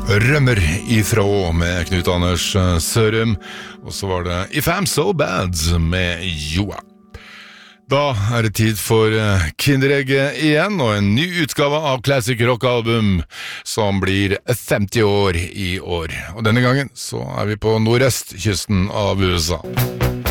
Rømmer ifra med Knut Anders Sørum, og så var det If I'm So Bad med Joa. Da er det tid for Kinderegget igjen, og en ny utgave av Classic Rock-album som blir 50 år i år. Og denne gangen så er vi på nordøstkysten av USA.